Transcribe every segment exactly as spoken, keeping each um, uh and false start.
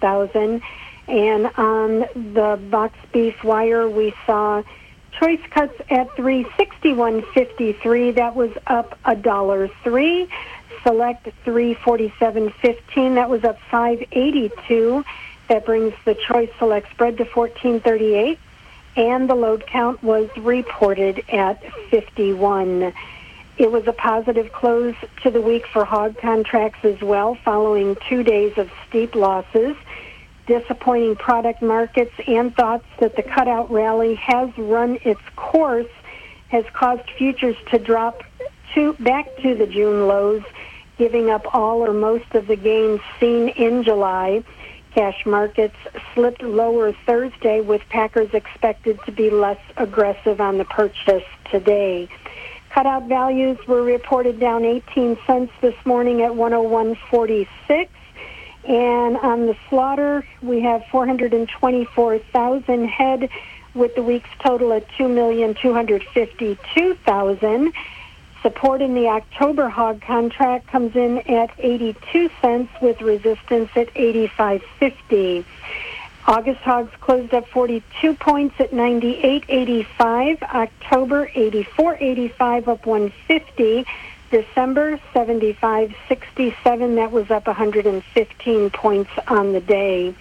thousand. And on the box beef wire, we saw choice cuts at three sixty-one fifty-three. That was up a dollar three. Select three forty-seven fifteen. That was up five eighty-two. That brings the choice select spread to fourteen thirty-eight. And the load count was reported at fifty-one. It was a positive close to the week for hog contracts as well, following two days of steep losses. Disappointing product markets and thoughts that the cutout rally has run its course has caused futures to drop to, back to the June lows, giving up all or most of the gains seen in July. Cash markets slipped lower Thursday, with packers expected to be less aggressive on the purchase today. Cutout values were reported down eighteen cents this morning at one oh one forty-six. And on the slaughter, we have four hundred twenty-four thousand head, with the week's total at two million two hundred fifty-two thousand. Support in the October hog contract comes in at eighty-two cents, with resistance at eighty-five fifty. August hogs closed up forty-two points at ninety-eight eighty-five. October eighty-four eighty-five, up one fifty. December seventy-five sixty-seven. That was up one hundred fifteen points on the day.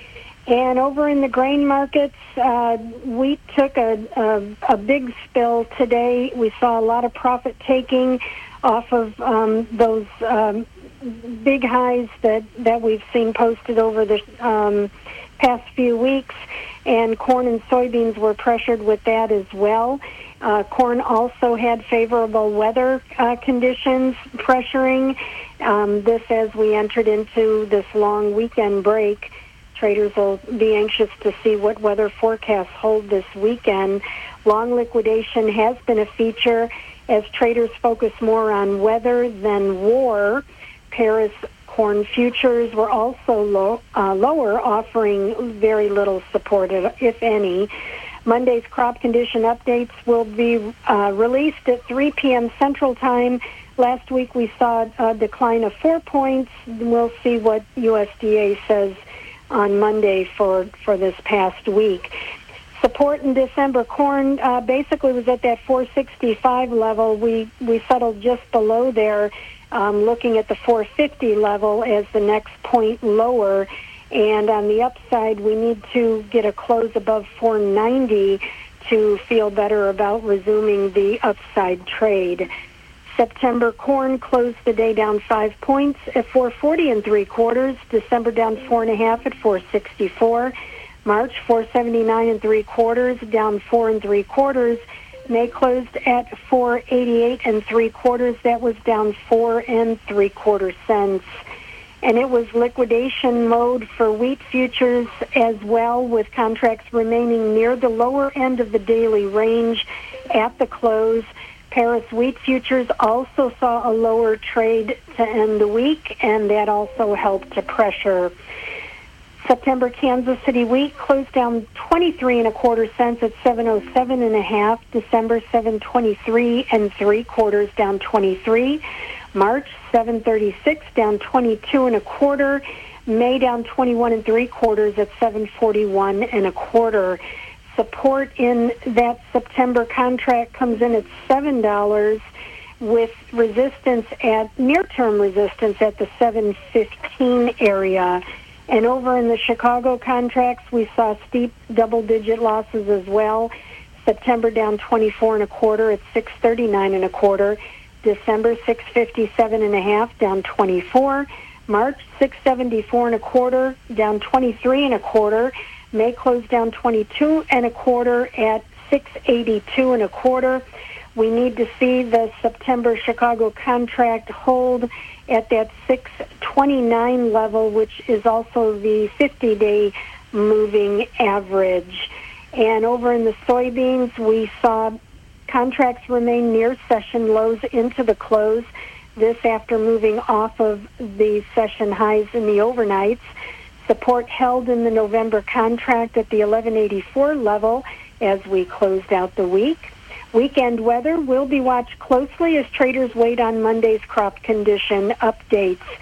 And over in the grain markets, uh, wheat took a, a, a big spill today. We saw a lot of profit taking off of um, those um, big highs that, that we've seen posted over the um, past few weeks. And corn and soybeans were pressured with that as well. Uh, corn also had favorable weather uh, conditions pressuring um, this as we entered into this long weekend break. Traders will be anxious to see what weather forecasts hold this weekend. Long liquidation has been a feature as traders focus more on weather than war. Paris corn futures were also low, uh, lower, offering very little support, if any. Monday's crop condition updates will be uh, released at three p.m. Central Time. Last week we saw a decline of four points. We'll see what U S D A says on Monday for, for this past week. Support in December corn uh, basically was at that four sixty-five level. We, we settled just below there, um, looking at the four fifty level as the next point lower. And on the upside, we need to get a close above four ninety to feel better about resuming the upside trade. September corn closed the day down five points at four forty and three quarters. December down four and a half at four sixty-four. March four seventy-nine and three quarters, down four and three quarters. May closed at four eighty-eight and three quarters. That was down four and three quarter cents. And it was liquidation mode for wheat futures as well, with contracts remaining near the lower end of the daily range at the close. Paris wheat futures also saw a lower trade to end the week, and that also helped to pressure. September Kansas City wheat closed down twenty-three and a quarter cents at seven oh seven and a half. December seven twenty-three and three quarters, down twenty-three. March seven thirty-six, down twenty-two and a quarter. May down twenty-one and three quarters at seven forty-one and a quarter. Support in that September contract comes in at seven dollars, with resistance at near-term resistance at the seven fifteen area. And over in the Chicago contracts, we saw steep double-digit losses as well. September down twenty-four and a quarter at six thirty-nine and a quarter. December six fifty-seven and a half, down twenty-four. March six seventy-four and a quarter, down twenty-three and a quarter. May closed down twenty-two and a quarter at six eighty-two and a quarter. We need to see the September Chicago contract hold at that six twenty-nine level, which is also the fifty-day moving average. And over in the soybeans, we saw contracts remain near session lows into the close. This after moving off of the session highs in the overnights. Support held in the November contract at the eleven eighty-four level as we closed out the week. Weekend weather will be watched closely as traders wait on Monday's crop condition updates.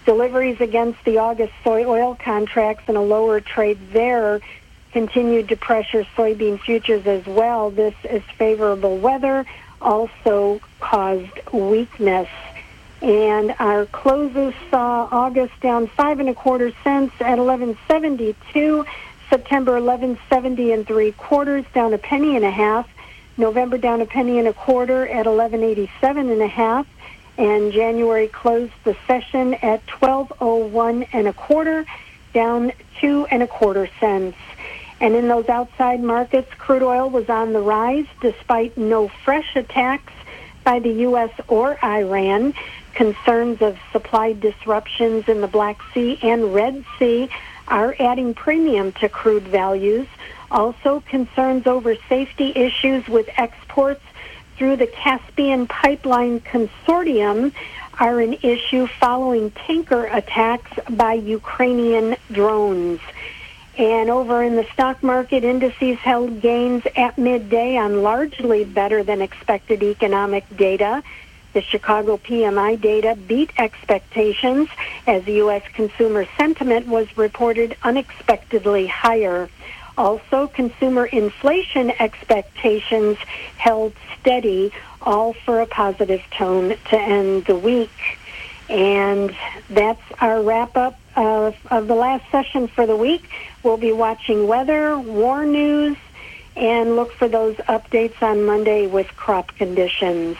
Deliveries against the August soy oil contracts and a lower trade there continued to pressure soybean futures as well. This is favorable weather also caused weakness. And our closes saw August down five and a quarter cents at eleven seventy-two. September eleven seventy and three quarters, down a penny and a half. November down a penny and a quarter at eleven eighty-seven and a half. And January closed the session at twelve oh one and a quarter, down two and a quarter cents. And in those outside markets, crude oil was on the rise despite no fresh attacks by the U S or Iran. Concerns of supply disruptions in the Black Sea and Red Sea are adding premium to crude values. Also, concerns over safety issues with exports through the Caspian Pipeline Consortium are an issue following tanker attacks by Ukrainian drones. And over in the stock market, indices held gains at midday on largely better than expected economic data. The Chicago P M I data beat expectations as U S consumer sentiment was reported unexpectedly higher. Also, consumer inflation expectations held steady, all for a positive tone to end the week. And that's our wrap-up of, of the last session for the week. We'll be watching weather, war news, and look for those updates on Monday with crop conditions.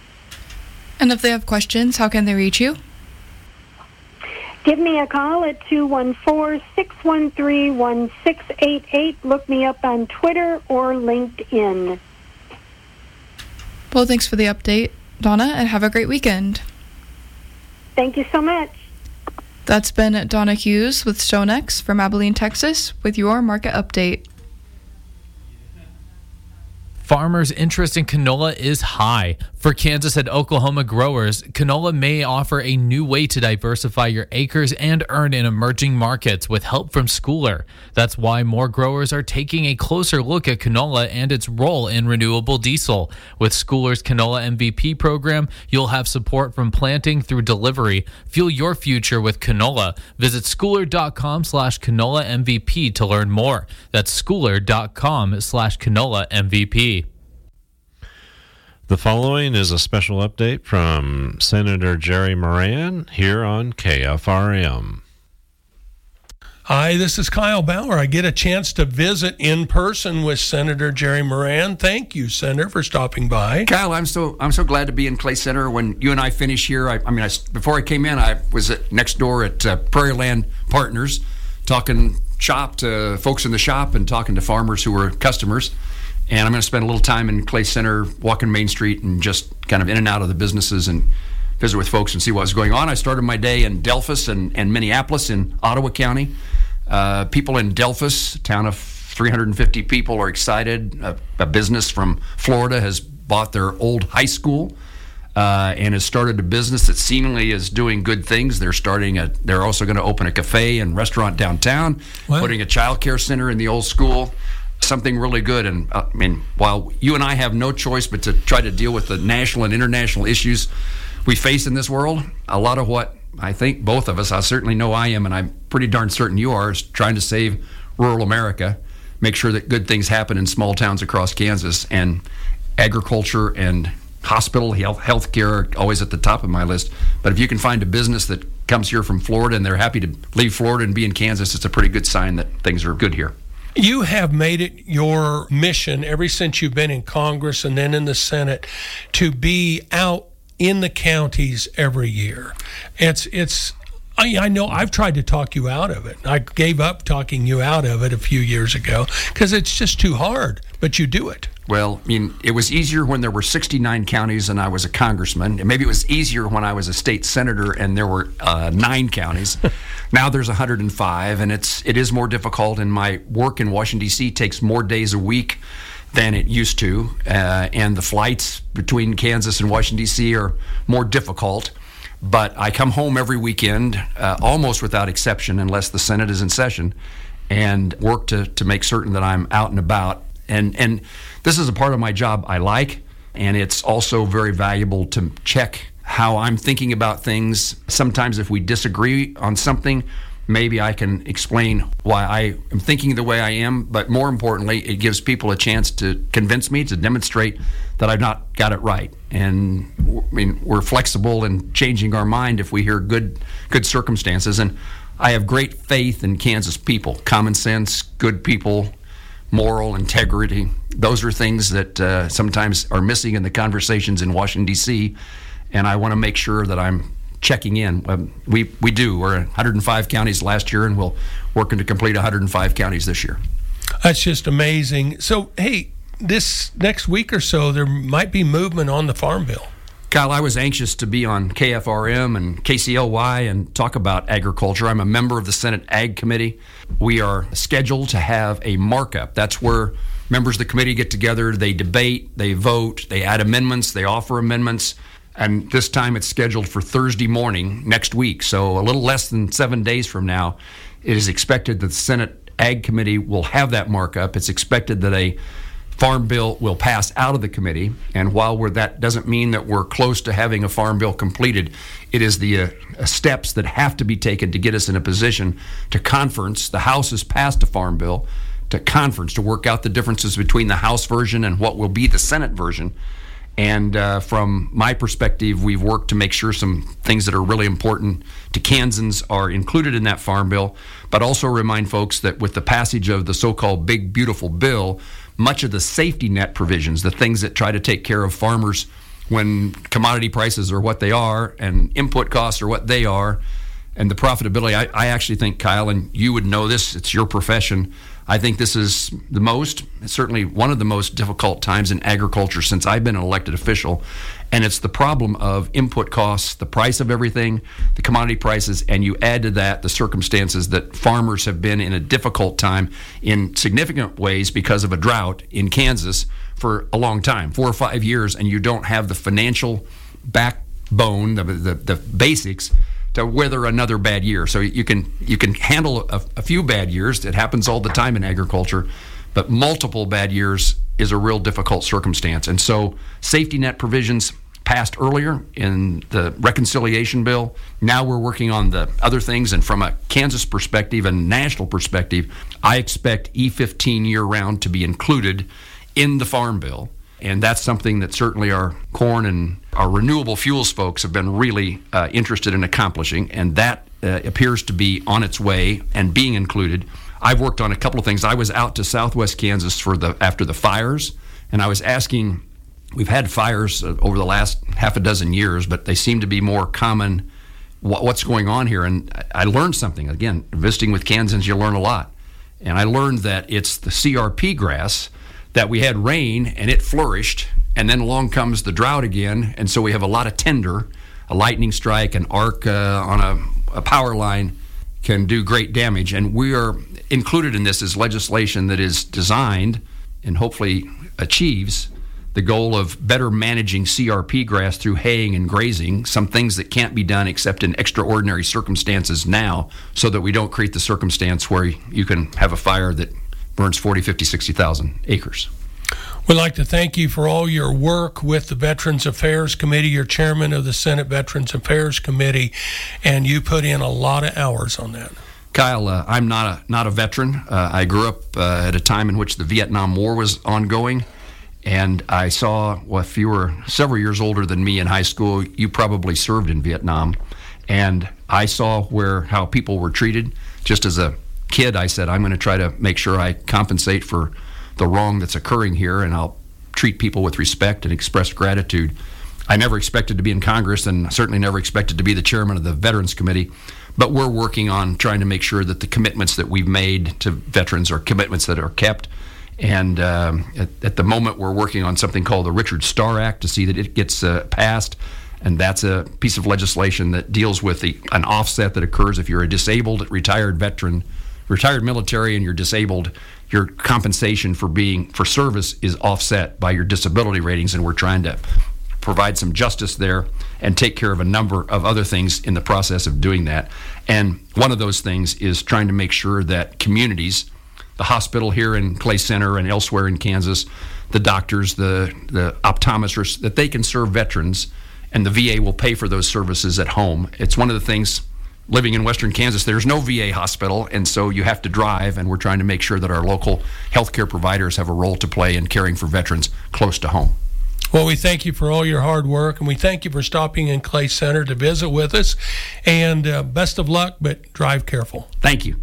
And if they have questions, how can they reach you? Give me a call at two one four, six one three, one six eight eight. Look me up on Twitter or LinkedIn. Well, thanks for the update, Donna, and have a great weekend. Thank you so much. That's been Donna Hughes with StoneX from Abilene, Texas, with your market update. Farmers' interest in canola is high. For Kansas and Oklahoma growers, canola may offer a new way to diversify your acres and earn in emerging markets with help from Schooler. That's why more growers are taking a closer look at canola and its role in renewable diesel. With Schooler's Canola M V P program, you'll have support from planting through delivery. Fuel your future with canola. Visit schooler.com slash canola MVP to learn more. That's schooler.com slash canola MVP. The following is a special update from Senator Jerry Moran here on K F R M. Hi, this is Kyle Bauer. I get a chance to visit in person with Senator Jerry Moran. Thank you, Senator, for stopping by. Kyle, I'm so I'm so glad to be in Clay Center. When you and I finish here, I, I mean, I, before I came in, I was at, next door at uh, Prairie Land Partners, talking shop to folks in the shop and talking to farmers who were customers. And I'm going to spend a little time in Clay Center, walking Main Street, and just kind of in and out of the businesses and visit with folks and see what's going on. I started my day in Delphos and, and Minneapolis in Ottawa County. Uh, people in Delphos, a town of three hundred fifty people, are excited. A, a business from Florida has bought their old high school uh, and has started a business that seemingly is doing good things. They're starting a. They're also going to open a cafe and restaurant downtown, wow. putting a child care center in the old school. Something really good. And uh, I mean, while you and I have no choice but to try to deal with the national and international issues we face in this world, a lot of what I think both of us, I certainly know I am, and I'm pretty darn certain you are, is trying to save rural America, make sure that good things happen in small towns across Kansas, and agriculture and hospital health healthcare are always at the top of my list. But if you can find a business that comes here from Florida and they're happy to leave Florida and be in Kansas, it's a pretty good sign that things are good here. You have made it your mission ever since you've been in Congress and then in the Senate to be out in the counties every year. It's it's. I, I know I've tried to talk you out of it. I gave up talking you out of it a few years ago because it's just too hard, but you do it. Well, I mean, it was easier when there were sixty-nine counties and I was a congressman. And maybe it was easier when I was a state senator and there were uh, nine counties. Now there's one hundred five, and it's it is more difficult. And my work in Washington, D C takes more days a week than it used to. Uh, and the flights between Kansas and Washington, D C are more difficult. But I come home every weekend, uh, almost without exception, unless the Senate is in session, and work to, to make certain that I'm out and about. And and this is a part of my job I like, and it's also very valuable to check how I'm thinking about things. Sometimes if we disagree on something, maybe I can explain why I am thinking the way I am, but more importantly, it gives people a chance to convince me, to demonstrate that I've not got it right. And I mean, we're flexible in changing our mind if we hear good good circumstances. And I have great faith in Kansas people, common sense, good people, moral integrity. Those are things that uh, sometimes are missing in the conversations in Washington, D C, and I want to make sure that I'm checking in. Um, we we do. We're in one hundred five counties last year, and we'll working to complete one hundred five counties this year. That's just amazing. So, hey, this next week or so, there might be movement on the Farm Bill. Kyle, I was anxious to be on K F R M and K C L Y and talk about agriculture. I'm a member of the Senate Ag Committee. We are scheduled to have a markup. That's where members of the committee get together, they debate, they vote, they add amendments, they offer amendments. And this time it's scheduled for Thursday morning next week. So a little less than seven days from now, it is expected that the Senate Ag Committee will have that markup. It's expected that a Farm Bill will pass out of the committee. And while we're, that doesn't mean that we're close to having a Farm Bill completed, it is the uh, steps that have to be taken to get us in a position to conference. The House has passed a Farm Bill to conference to work out the differences between the House version and what will be the Senate version. And uh, from my perspective, we've worked to make sure some things that are really important to Kansans are included in that Farm Bill, but also remind folks that with the passage of the so-called Big Beautiful Bill, much of the safety net provisions, the things that try to take care of farmers when commodity prices are what they are and input costs are what they are, and the profitability, I, I actually think, Kyle, and you would know this, it's your profession, I think this is the most, certainly one of the most difficult times in agriculture since I've been an elected official. And it's the problem of input costs, the price of everything, the commodity prices, and you add to that the circumstances that farmers have been in a difficult time in significant ways because of a drought in Kansas for a long time, four or five years, and you don't have the financial backbone, the, the, the basics to weather another bad year. So you can you can handle a, a few bad years. It happens all the time in agriculture, but multiple bad years is a real difficult circumstance. And so safety net provisions passed earlier in the reconciliation bill. Now we're working on the other things. And from a Kansas perspective and national perspective, I expect E fifteen year-round to be included in the Farm Bill. And that's something that certainly our corn and our renewable fuels folks have been really uh, interested in accomplishing, and that uh, appears to be on its way and being included. I've worked on a couple of things. I was out to Southwest Kansas for the after the fires, and I was asking, we've had fires uh, over the last half a dozen years, but they seem to be more common. What, what's going on here? And I learned something. Again, visiting with Kansans, you learn a lot. And I learned that it's the C R P grass that we had rain and it flourished, and then along comes the drought again, and so we have a lot of tinder. A lightning strike, an arc uh, on a, a power line can do great damage, and we are included in this as legislation that is designed and hopefully achieves the goal of better managing C R P grass through haying and grazing, some things that can't be done except in extraordinary circumstances now, so that we don't create the circumstance where you can have a fire that burns forty, fifty, sixty thousand acres. We'd like to thank you for all your work with the Veterans Affairs Committee. You're chairman of the Senate Veterans Affairs Committee, and you put in a lot of hours on that. Kyle, uh, I'm not a not a veteran. Uh, I grew up uh, at a time in which the Vietnam War was ongoing, and I saw, well, if you were several years older than me in high school, you probably served in Vietnam, and I saw where how people were treated. Just as a kid, I said, I'm going to try to make sure I compensate for the wrong that's occurring here, and I'll treat people with respect and express gratitude. I never expected to be in Congress, and certainly never expected to be the chairman of the Veterans Committee, but we're working on trying to make sure that the commitments that we've made to veterans are commitments that are kept. And um, at, at the moment, we're working on something called the Richard Starr Act to see that it gets uh, passed. And that's a piece of legislation that deals with the, an offset that occurs if you're a disabled retired veteran, retired military, and you're disabled. Your compensation for being for service is offset by your disability ratings, and we're trying to provide some justice there and take care of a number of other things in the process of doing that. And one of those things is trying to make sure that communities, the hospital here in Clay Center and elsewhere in Kansas, the doctors, the, the optometrists, that they can serve veterans and the V A will pay for those services at home. It's one of the things, living in western Kansas, there's no V A hospital, and so you have to drive, and we're trying to make sure that our local healthcare providers have a role to play in caring for veterans close to home. Well, we thank you for all your hard work, and we thank you for stopping in Clay Center to visit with us. And uh, best of luck, but drive careful. Thank you.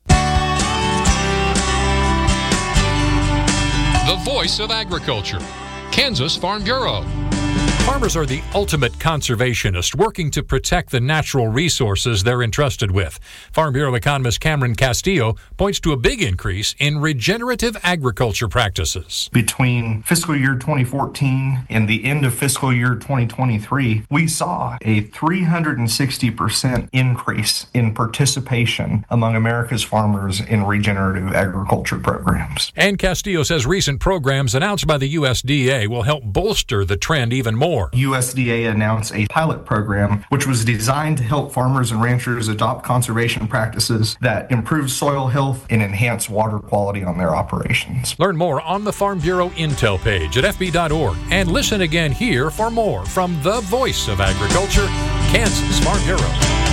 The voice of agriculture, Kansas Farm Bureau. Farmers are the ultimate conservationists working to protect the natural resources they're entrusted with. Farm Bureau economist Cameron Castillo points to a big increase in regenerative agriculture practices. Between fiscal year twenty fourteen and the end of fiscal year twenty twenty-three, we saw a three hundred sixty percent increase in participation among America's farmers in regenerative agriculture programs. And Castillo says recent programs announced by the U S D A will help bolster the trend even more. U S D A announced a pilot program which was designed to help farmers and ranchers adopt conservation practices that improve soil health and enhance water quality on their operations. Learn more on the Farm Bureau Intel page at f b dot org and listen again here for more from the voice of agriculture, Kansas Farm Bureau.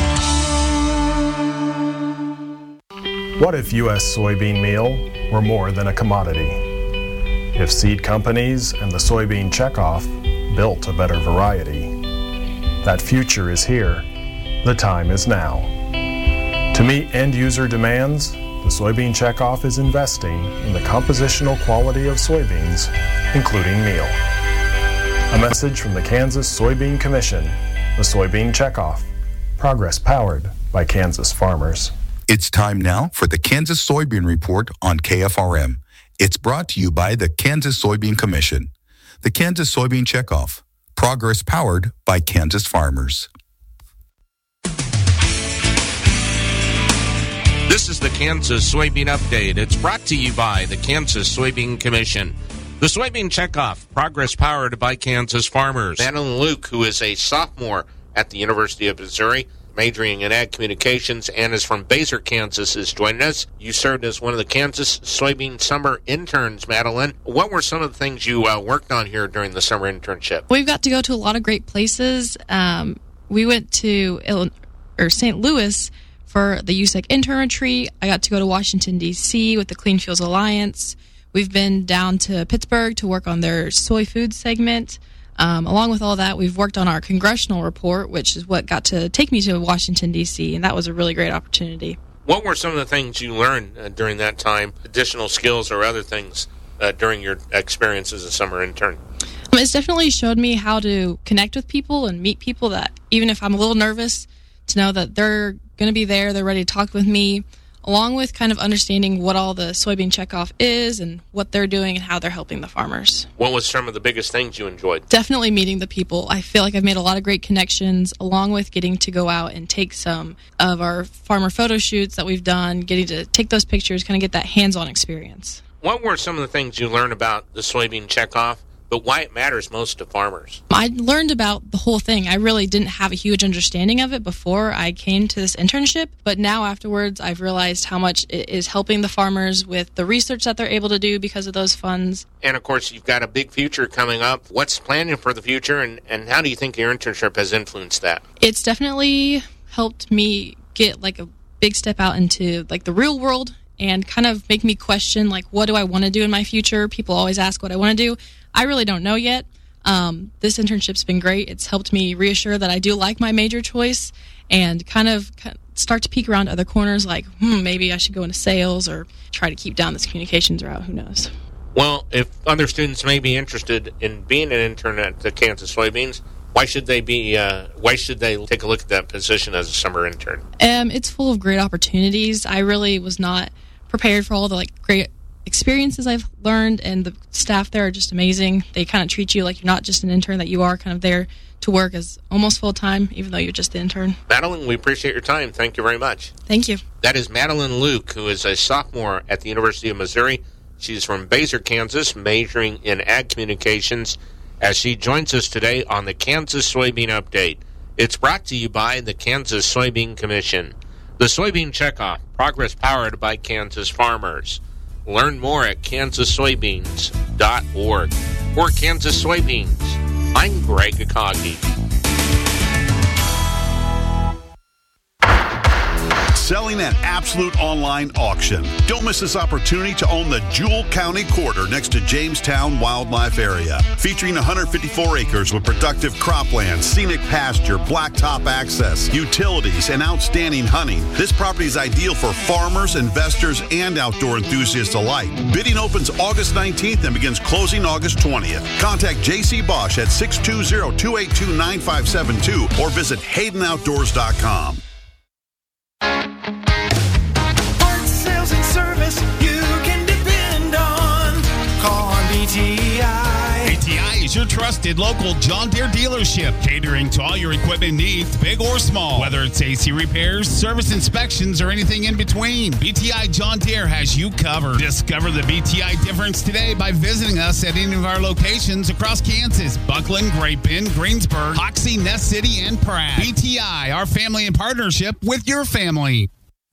What if U S soybean meal were more than a commodity? If seed companies and the soybean checkoff built a better variety? That future is here. The time is now. To meet end-user demands, the Soybean Checkoff is investing in the compositional quality of soybeans, including meal. A message from the Kansas Soybean Commission, the Soybean Checkoff, progress powered by Kansas farmers. It's time now for the Kansas Soybean Report on K F R M. It's brought to you by the Kansas Soybean Commission. The Kansas Soybean Checkoff, progress powered by Kansas farmers. This is the Kansas Soybean Update. It's brought to you by the Kansas Soybean Commission. The Soybean Checkoff, progress powered by Kansas farmers. Madeline Luke, who is a sophomore at the University of Missouri, majoring in ag communications and is from Baser, Kansas, is joining us. You served as one of the Kansas soybean summer interns, Madeline. What were some of the things you uh, worked on here during the summer internship? We've got to go to a lot of great places. Um, we went to Illinois, or Saint Louis for the U S E C intern retreat. I got to go to Washington, D C with the Clean Fuels Alliance. We've been down to Pittsburgh to work on their soy food segment. Um, along with all that, we've worked on our congressional report, which is what got to take me to Washington, D C, and that was a really great opportunity. What were some of the things you learned uh, during that time, additional skills or other things uh, during your experience as a summer intern? Um, it's definitely showed me how to connect with people and meet people that, even if I'm a little nervous, to know that they're going to be there, they're ready to talk with me, along with kind of understanding what all the Soybean Checkoff is and what they're doing and how they're helping the farmers. What was some of the biggest things you enjoyed? Definitely meeting the people. I feel like I've made a lot of great connections, along with getting to go out and take some of our farmer photo shoots that we've done, getting to take those pictures, kind of get that hands-on experience. What were some of the things you learned about the Soybean Checkoff, but why it matters most to farmers? I learned about the whole thing. I really didn't have a huge understanding of it before I came to this internship, but now afterwards I've realized how much it is helping the farmers with the research that they're able to do because of those funds. And of course, you've got a big future coming up. What's planning for the future, and, and how do you think your internship has influenced that? It's definitely helped me get like a big step out into like the real world and kind of make me question, like, what do I want to do in my future? People always ask what I want to do. I really don't know yet. Um, this internship's been great. It's helped me reassure that I do like my major choice and kind of start to peek around other corners like, hmm, maybe I should go into sales or try to keep down this communications route. Who knows? Well, if other students may be interested in being an intern at the Kansas Soybeans, why should they be? Uh, why should they take a look at that position as a summer intern? Um, it's full of great opportunities. I really was not prepared for all the like great experiences I've learned, and the staff there are just amazing. They kind of treat you like you're not just an intern, that you are kind of there to work as almost full-time, even though you're just the intern. Madeline, we appreciate your time. Thank you very much. Thank you. That is Madeline Luke, who is a sophomore at the University of Missouri. She's from Baser, Kansas, majoring in ag communications, as she joins us today on the Kansas Soybean Update. It's brought to you by the Kansas Soybean Commission. The Soybean Checkoff, progress powered by Kansas farmers. Learn more at kansas soybeans dot org. For Kansas Soybeans, I'm Greg Akagi. selling at Absolute Online Auction. Don't miss this opportunity to own the Jewel County Quarter next to Jamestown Wildlife Area. Featuring one hundred fifty-four acres with productive cropland, scenic pasture, blacktop access, utilities, and outstanding hunting. This property is ideal for farmers, investors, and outdoor enthusiasts alike. Bidding opens August nineteenth and begins closing August twentieth. Contact J C Bosch at six two zero, two eight two, nine five seven two or visit Hayden Outdoors dot com. Parts, sales, and service you can depend on. Call on B T I. B T I is your trusted local John Deere dealership, catering to all your equipment needs, big or small. Whether it's A C repairs, service inspections, or anything in between, B T I John Deere has you covered. Discover the B T I difference today by visiting us at any of our locations across Kansas: Buckland, Great Bend, Greensburg, Hoxie, Ness City, and Pratt. B T I, our family in partnership with your family.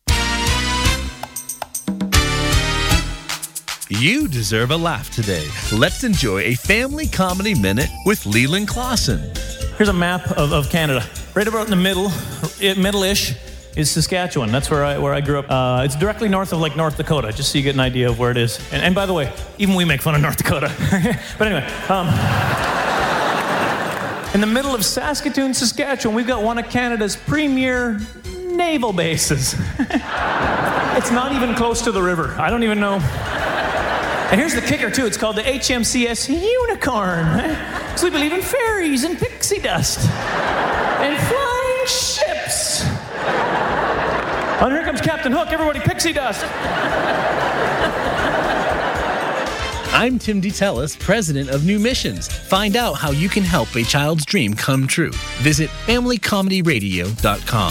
You deserve a laugh today. Let's enjoy a family comedy minute with Leland Clausen. Here's a map of, of Canada. Right about in the middle, middle-ish, is Saskatchewan. That's where I where I grew up. Uh, it's directly north of like North Dakota, just so you get an idea of where it is. And, and by the way, even we make fun of North Dakota. But anyway, um, in the middle of Saskatoon, Saskatchewan, we've got one of Canada's premier naval bases. It's not even close to the river. I don't even know. And here's the kicker, too. It's called the H M C S Unicorn. So we believe in fairies and pixie dust and flying ships. Oh, and here comes Captain Hook. Everybody, pixie dust. I'm Tim DeTellis, president of New Missions. Find out how you can help a child's dream come true. Visit family comedy radio dot com.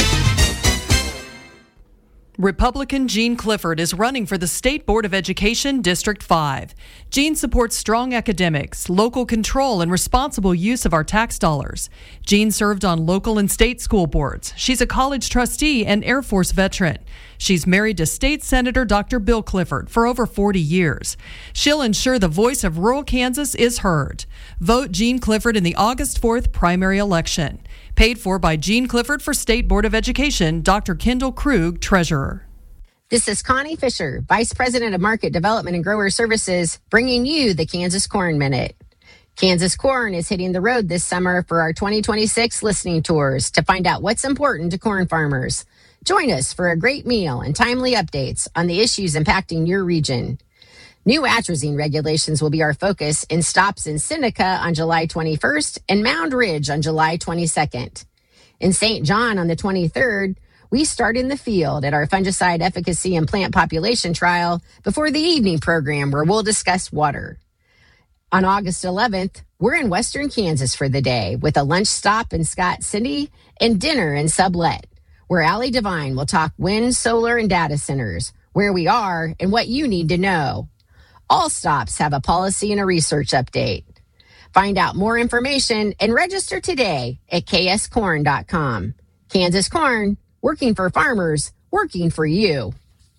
Republican Jean Clifford is running for the State Board of Education, District five. Jean supports strong academics, local control, and responsible use of our tax dollars. Jean served on local and state school boards. She's a college trustee and Air Force veteran. She's married to State Senator Doctor Bill Clifford for over forty years. She'll ensure the voice of rural Kansas is heard. Vote Jean Clifford in the August fourth primary election. Paid for by Jean Clifford for State Board of Education, Doctor Kendall Krug, Treasurer. This is Connie Fisher, Vice President of Market Development and Grower Services, bringing you the Kansas Corn Minute. Kansas Corn is hitting the road this summer for our twenty twenty-six listening tours to find out what's important to corn farmers. Join us for a great meal and timely updates on the issues impacting your region. New atrazine regulations will be our focus in stops in Seneca on July twenty-first and Mound Ridge on July twenty-second. In Saint John on the twenty-third, we start in the field at our fungicide efficacy and plant population trial before the evening program where we'll discuss water. On August eleventh, we're in Western Kansas for the day with a lunch stop in Scott City and dinner in Sublet, where Allie Devine will talk wind, solar, and data centers, where we are and what you need to know. All stops have a policy and a research update. Find out more information and register today at k s corn dot com. Kansas Corn, working for farmers, working for you.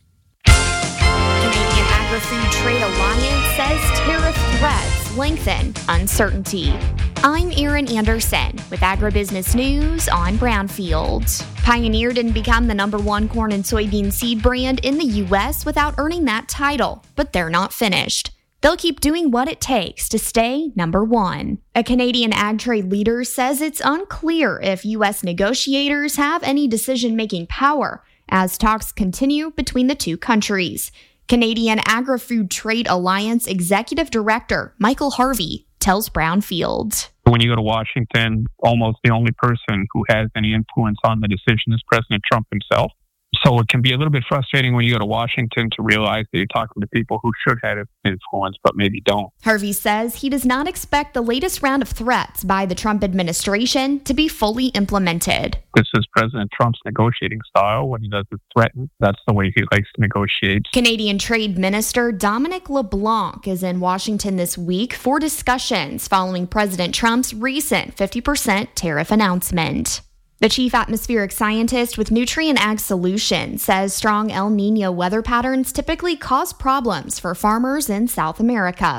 Canadian Agri-Food Trade Alliance says tariff threats lengthen uncertainty. I'm Erin Anderson with Agribusiness News on Brownfield. Pioneer didn't become the number one corn and soybean seed brand in the U S without earning that title, but they're not finished. They'll keep doing what it takes to stay number one. A Canadian ag trade leader says it's unclear if U S negotiators have any decision-making power as talks continue between the two countries. Canadian Agri-Food Trade Alliance Executive Director Michael Harvey tells Brownfield. When you go to Washington, almost the only person who has any influence on the decision is President Trump himself. So it can be a little bit frustrating when you go to Washington to realize that you're talking to people who should have influence, but maybe don't. Harvey says he does not expect the latest round of threats by the Trump administration to be fully implemented. This is President Trump's negotiating style. When he doesn't threaten, that's the way he likes to negotiate. Canadian Trade Minister Dominic LeBlanc is in Washington this week for discussions following President Trump's recent fifty percent tariff announcement. The chief atmospheric scientist with Nutrient Ag Solutions says strong El Niño weather patterns typically cause problems for farmers in South America.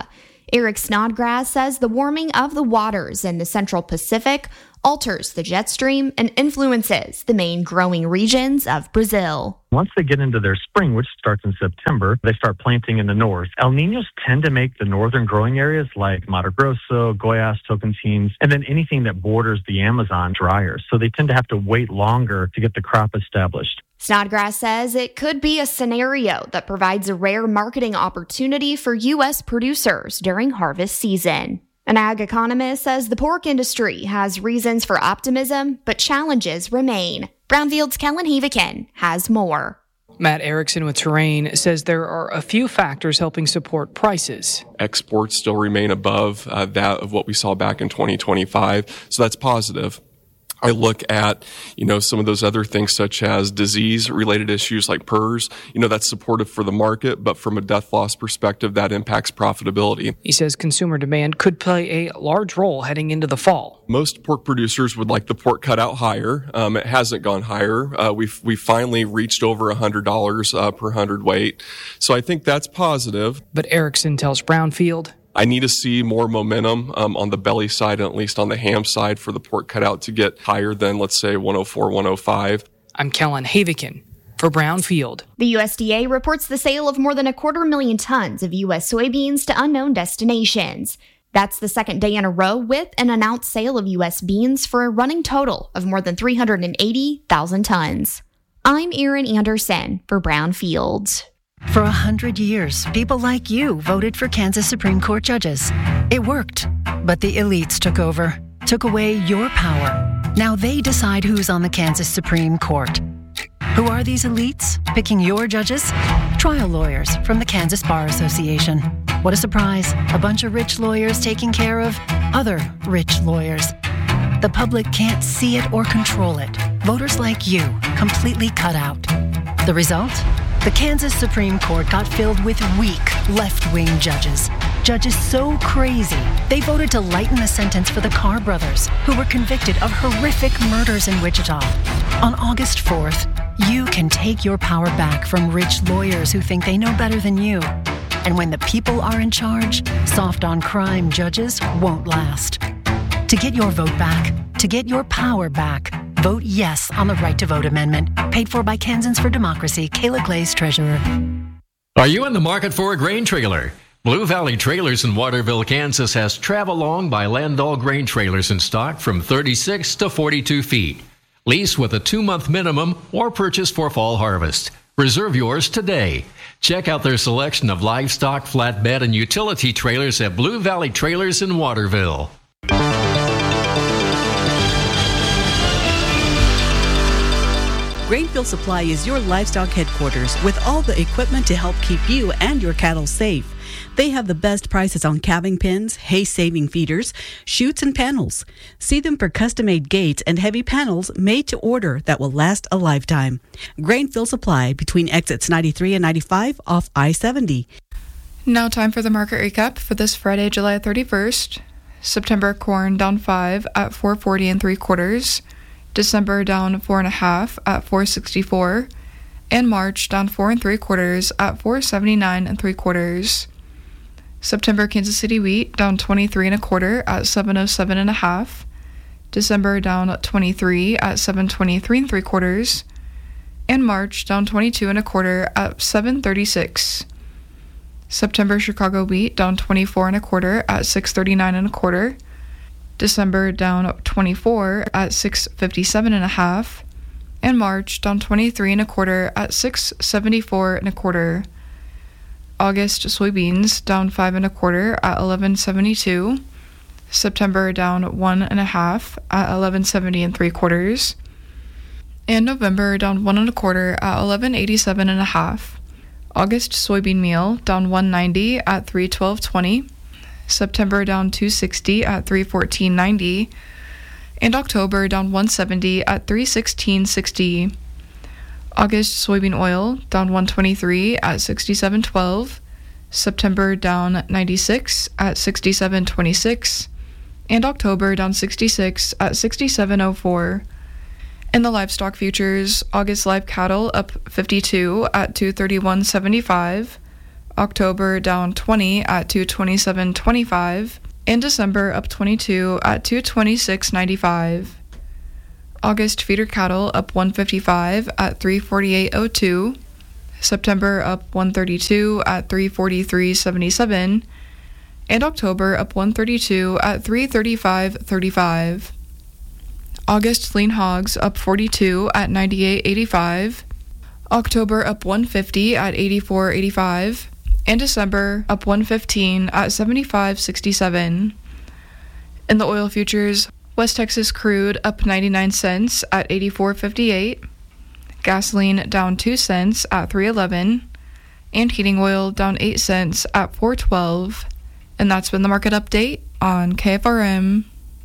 Eric Snodgrass says the warming of the waters in the Central Pacific alters the jet stream and influences the main growing regions of Brazil. Once they get into their spring, which starts in September, they start planting in the north. El Niños tend to make the northern growing areas like Mato Grosso, Goiás, Tocantins, and then anything that borders the Amazon drier. So they tend to have to wait longer to get the crop established. Snodgrass says it could be a scenario that provides a rare marketing opportunity for U S producers during harvest season. An ag economist says the pork industry has reasons for optimism, but challenges remain. Brownfield's Kellen Heavican has more. Matt Erickson with Terrain says there are a few factors helping support prices. Exports still remain above uh, that of what we saw back in twenty twenty-five, so that's positive. I look at, you know, some of those other things such as disease-related issues like P R R S. You know, that's supportive for the market, but from a death loss perspective, that impacts profitability. He says consumer demand could play a large role heading into the fall. Most pork producers would like the pork cut out higher. Um, it hasn't gone higher. Uh, we've we finally reached over one hundred dollars uh, per hundredweight. So I think that's positive. But Erickson tells Brownfield, I need to see more momentum um, on the belly side, and at least on the ham side, for the pork cutout to get higher than, let's say, one oh four, one oh five. I'm Kellen Havikin for Brownfield. The U S D A reports the sale of more than a quarter million tons of U S soybeans to unknown destinations. That's the second day in a row with an announced sale of U S beans for a running total of more than three hundred eighty thousand tons. I'm Erin Anderson for Brownfield. For a hundred years, people like you voted for Kansas Supreme Court judges. It worked, but the elites took over, took away your power. Now they decide who's on the Kansas Supreme Court. Who are these elites picking your judges? Trial lawyers from the Kansas Bar Association. What a surprise, a bunch of rich lawyers taking care of other rich lawyers. The public can't see it or control it. Voters like you completely cut out. The result? The Kansas Supreme Court got filled with weak, left-wing judges. Judges so crazy, they voted to lighten the sentence for the Carr brothers, who were convicted of horrific murders in Wichita. On August fourth, you can take your power back from rich lawyers who think they know better than you. And when the people are in charge, soft-on-crime judges won't last. To get your vote back, to get your power back, vote yes on the Right to Vote amendment. Paid for by Kansans for Democracy, Kayla Glaze, Treasurer. Are you in the market for a grain trailer? Blue Valley Trailers in Waterville, Kansas has Travelong by Landall grain trailers in stock from thirty-six to forty-two feet. Lease with a two-month minimum or purchase for fall harvest. Reserve yours today. Check out their selection of livestock, flatbed, and utility trailers at Blue Valley Trailers in Waterville. Grainfield Supply is your livestock headquarters with all the equipment to help keep you and your cattle safe. They have the best prices on calving pens, hay-saving feeders, chutes, and panels. See them for custom-made gates and heavy panels made to order that will last a lifetime. Grainfield Supply between exits ninety-three and ninety-five off I seventy. Now time for the market recap for this Friday, July thirty-first. September corn down five at four forty and three quarters. December down four and a half at four sixty-four, and March down four and three quarters at four seventy-nine and three quarters. September Kansas City wheat down twenty-three and a quarter at seven oh seven and a half. December down twenty-three at seven twenty-three and three quarters, and March down twenty-two and a quarter at seven thirty-six. September Chicago wheat down twenty-four and a quarter at six thirty-nine and a quarter. December down twenty-four at six fifty-seven and a half, and March down twenty-three and a quarter at six seventy-four and a quarter. August soybeans down five and a quarter at eleven seventy-two. September down one and a half at eleven seventy and three quarters, and November down one and a quarter at eleven eighty-seven and a half. August soybean meal down one ninety at three twelve twenty. September down two sixty at three fourteen ninety, and October down one seventy at three sixteen sixty. August soybean oil down one twenty-three at sixty-seven twelve. September down ninety-six at sixty-seven twenty-six, and October down sixty-six at sixty-seven oh four. In the livestock futures, August live cattle up fifty-two at two thirty-one seventy-five. October down twenty at two twenty-seven twenty-five, and December up twenty-two at two twenty-six ninety-five. August feeder cattle up one fifty-five at three forty-eight oh two, September up one thirty-two at three forty-three seventy-seven, and October up one thirty-two at three thirty-five thirty-five. August lean hogs up forty-two at ninety-eight eighty-five, October up one fifty at eighty-four eighty-five, and December up one fifteen at seventy-five sixty-seven. In the oil futures, West Texas crude up ninety-nine cents at eighty-four fifty-eight, gasoline down two cents at three eleven, and heating oil down eight cents at four twelve. And that's been the market update on K F R M.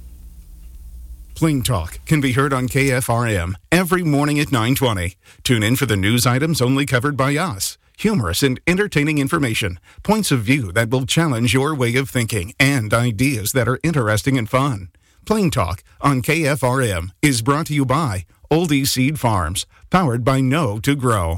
Plain Talk can be heard on K F R M every morning at nine twenty. Tune in for the news items only covered by us. Humorous and entertaining information, points of view that will challenge your way of thinking, and ideas that are interesting and fun. Plain Talk on K F R M is brought to you by Oldie Seed Farms, powered by Know to Grow.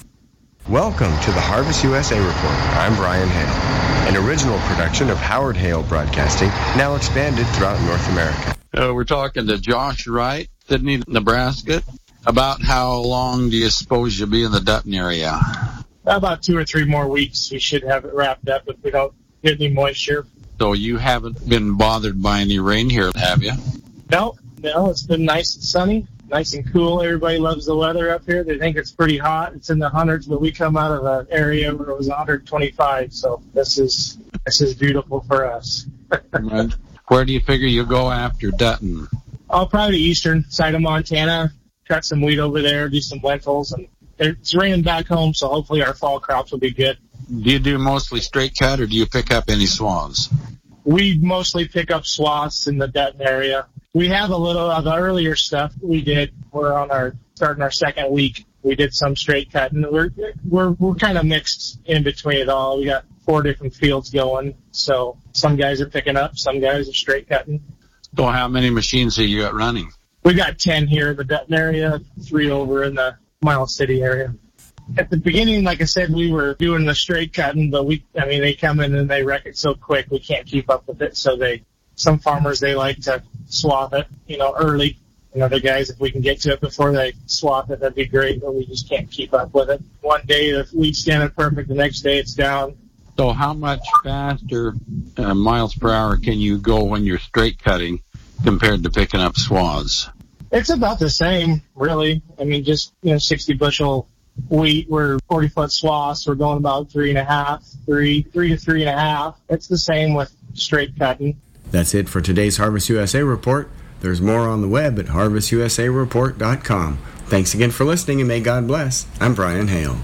Welcome to the Harvest U S A Report. I'm Brian Hale, an original production of Howard Hale Broadcasting, now expanded throughout North America. Uh, we're talking to Josh Wright, Sydney, Nebraska, about how long do you suppose you'll be in the Dutton area? About two or three more weeks, we should have it wrapped up if we don't get any moisture. So you haven't been bothered by any rain here, have you? No, no, it's been nice and sunny, nice and cool. Everybody loves the weather up here. They think it's pretty hot. It's in the hundreds, but we come out of an area where it was one hundred twenty-five, so this is this is beautiful for us. Right. Where do you figure you'll go after Dutton? Oh, probably the eastern side of Montana. Cut some wheat over there, do some lentils, and it's raining back home, so hopefully our fall crops will be good. Do you do mostly straight cut, or do you pick up any swaths? We mostly pick up swaths in the Dutton area. We have a little of the earlier stuff we did. We're on our starting our second week. We did some straight cut, and we're we're we're kind of mixed in between it all. We got four different fields going, so some guys are picking up, some guys are straight cutting. So how many machines have you got running? We got ten here in the Dutton area, three over in the Miles City area. At the beginning, like I said, we were doing the straight cutting, but we, I mean, they come in and they wreck it so quick, we can't keep up with it. So they, some farmers, they like to swath it, you know, early. And other guys, if we can get to it before they swath it, that'd be great, but we just can't keep up with it. One day the wheat's standing perfect, the next day it's down. So how much faster uh, miles per hour can you go when you're straight cutting compared to picking up swaths? It's about the same, really. I mean, just, you know, sixty bushel wheat, we're forty foot swaths, we're going about three and a half, three, three to three and a half. It's the same with straight cutting. That's it for today's Harvest U S A Report. There's more on the web at harvest u s a report dot com. Thanks again for listening, and may God bless. I'm Brian Hale.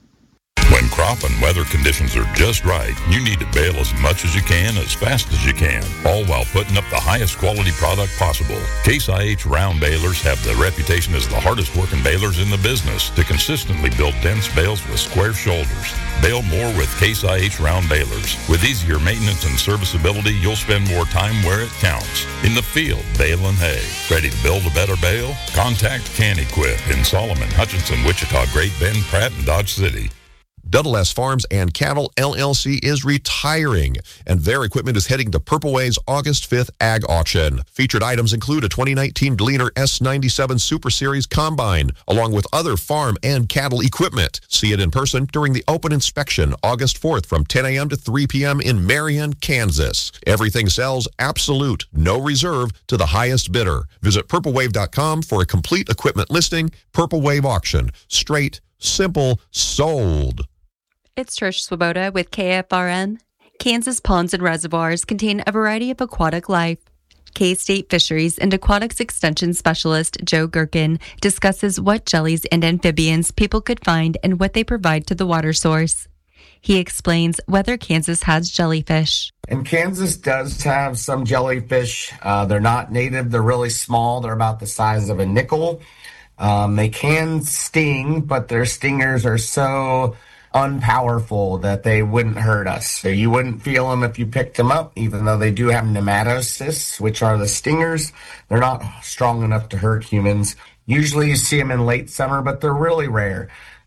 When crop and weather conditions are just right, you need to bale as much as you can, as fast as you can, all while putting up the highest quality product possible. Case I H round balers have the reputation as the hardest working balers in the business to consistently build dense bales with square shoulders. Bale more with Case I H round balers. With easier maintenance and serviceability, you'll spend more time where it counts. In the field, baling hay. Ready to build a better bale? Contact Can Equip in Solomon, Hutchinson, Wichita, Great Bend, Pratt, and Dodge City. Double S Farms and Cattle L L C is retiring, and their equipment is heading to Purple Wave's August fifth Ag Auction. Featured items include a twenty nineteen Gleaner S ninety-seven Super Series Combine, along with other farm and cattle equipment. See it in person during the open inspection August fourth from ten a.m. to three p.m. in Marion, Kansas. Everything sells absolute, no reserve, to the highest bidder. Visit purple wave dot com for a complete equipment listing. Purple Wave Auction. Straight, simple, sold. It's Trish Swoboda with K F R M. Kansas ponds and reservoirs contain a variety of aquatic life. K-State Fisheries and Aquatics Extension Specialist Joe Gherkin discusses what jellies and amphibians people could find and what they provide to the water source. He explains whether Kansas has jellyfish. And Kansas does have some jellyfish. Uh, they're not native. They're really small. They're about the size of a nickel. Um, they can sting, but their stingers are so unpowerful that they wouldn't hurt us. So you wouldn't feel them if you picked them up, even though they do have nematocysts, which are the stingers. They're not strong enough to hurt humans. Usually you see them in late summer, but they're really rare.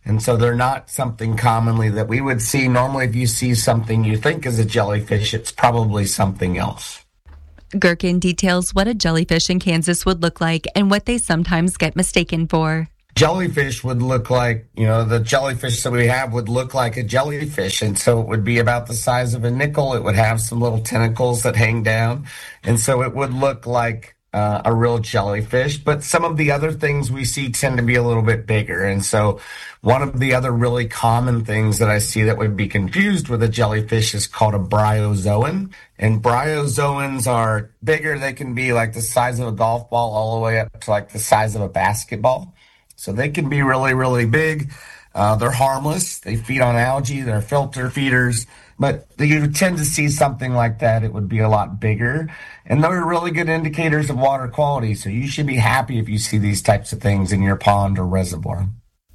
And so they're not something commonly that we would see. Normally, if you see something you think is a jellyfish, it's probably something else. Gherkin details what a jellyfish in Kansas would look like and what they sometimes get mistaken for. Jellyfish would look like, you know, the jellyfish that we have would look like a jellyfish. And so it would be about the size of a nickel. It would have some little tentacles that hang down. And so it would look like uh, a real jellyfish. But some of the other things we see tend to be a little bit bigger. And so one of the other really common things that I see that would be confused with a jellyfish is called a bryozoan. And bryozoans are bigger. They can be like the size of a golf ball all the way up to like the size of a basketball. So they can be really, really big. Uh, they're harmless. They feed on algae. They're filter feeders. But you tend to see something like that. It would be a lot bigger. And they're really good indicators of water quality. So you should be happy if you see these types of things in your pond or reservoir.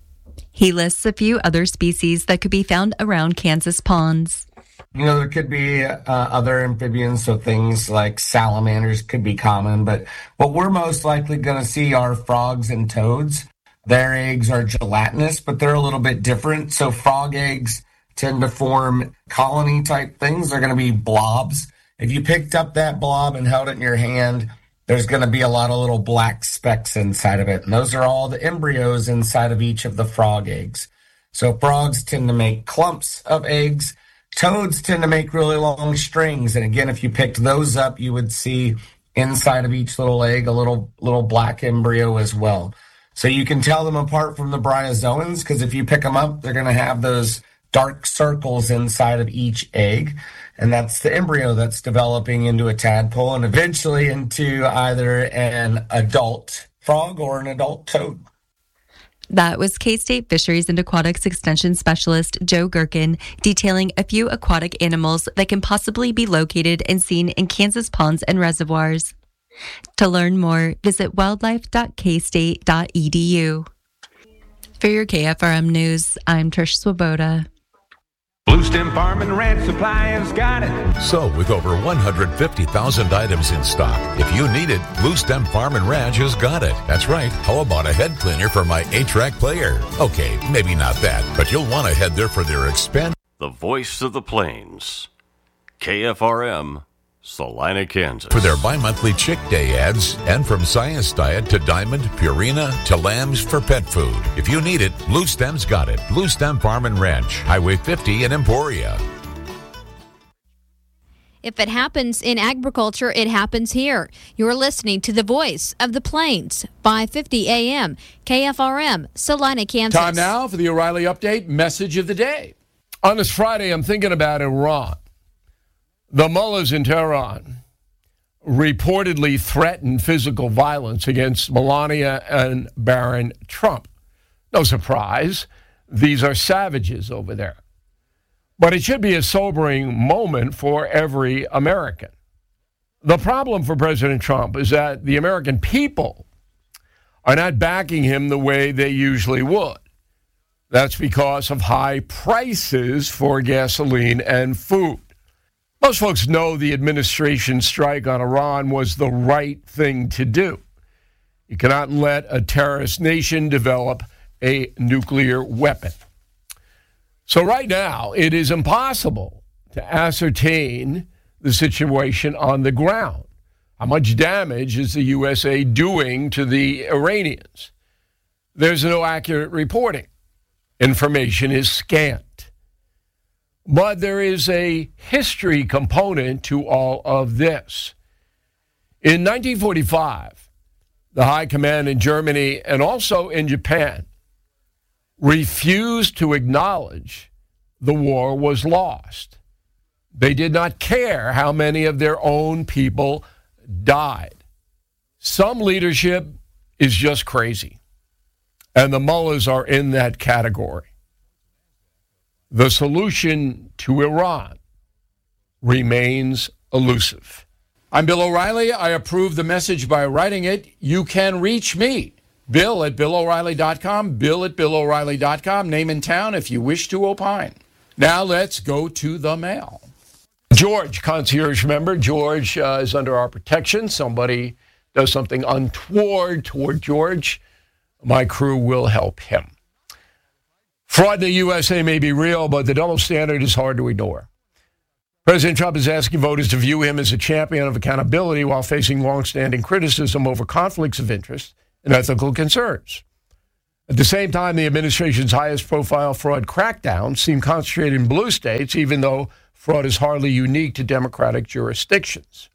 He lists a few other species that could be found around Kansas ponds. You know, there could be uh, other amphibians, so things like salamanders could be common. But what we're most likely going to see are frogs and toads. Their eggs are gelatinous, but they're a little bit different. So frog eggs tend to form colony type things. They're going to be blobs. If you picked up that blob and held it in your hand, there's going to be a lot of little black specks inside of it. And those are all the embryos inside of each of the frog eggs. So frogs tend to make clumps of eggs. Toads tend to make really long strings. And again, if you picked those up, you would see inside of each little egg a little little black embryo as well. So you can tell them apart from the bryozoans, because if you pick them up, they're going to have those dark circles inside of each egg. And that's the embryo that's developing into a tadpole and eventually into either an adult frog or an adult toad. That was K-State Fisheries and Aquatics Extension Specialist Joe Gherkin detailing a few aquatic animals that can possibly be located and seen in Kansas ponds and reservoirs. To learn more, visit wildlife dot k state dot e d u. For your K F R M News, I'm Trish Swoboda. Blue Stem Farm and Ranch Supply has got it. So, with over one hundred fifty thousand items in stock, if you need it, Blue Stem Farm and Ranch has got it. That's right. How about a head cleaner for my eight-track player? Okay, maybe not that, but you'll want to head there for their expand. The voice of the plains. K F R M, Salina, Kansas. For their bi-monthly Chick Day ads, and from Science Diet to Diamond, Purina to Lambs for pet food. If you need it, Blue Stem's got it. Blue Stem Farm and Ranch, Highway fifty in Emporia. If it happens in agriculture, it happens here. You're listening to the voice of the plains, five fifty A M, K F R M, Salina, Kansas. Time now for the O'Reilly Update message of the day. On this Friday, I'm thinking about Iran. The mullahs in Tehran reportedly threatened physical violence against Melania and Barron Trump. No surprise, these are savages over there. But it should be a sobering moment for every American. The problem for President Trump is that the American people are not backing him the way they usually would. That's because of high prices for gasoline and food. Most folks know the administration's strike on Iran was the right thing to do. You cannot let a terrorist nation develop a nuclear weapon. So right now, it is impossible to ascertain the situation on the ground. How much damage is the U S A doing to the Iranians? There's no accurate reporting. Information is scant. But there is a history component to all of this. In nineteen forty-five, the High Command in Germany and also in Japan refused to acknowledge the war was lost. They did not care how many of their own people died. Some leadership is just crazy, and the mullahs are in that category. The solution to Iran remains elusive. I'm Bill O'Reilly. I approve the message by writing it. You can reach me, Bill at Bill O'Reilly dot com, Bill at Bill O'Reilly dot com, name and town if you wish to opine. Now let's go to the mail. George, concierge member. George uh, is under our protection. Somebody does something untoward toward George. My crew will help him. Fraud in the U S A may be real, but the double standard is hard to ignore. President Trump is asking voters to view him as a champion of accountability while facing longstanding criticism over conflicts of interest and ethical concerns. At the same time, the administration's highest-profile fraud crackdowns seem concentrated in blue states, even though fraud is hardly unique to Democratic jurisdictions.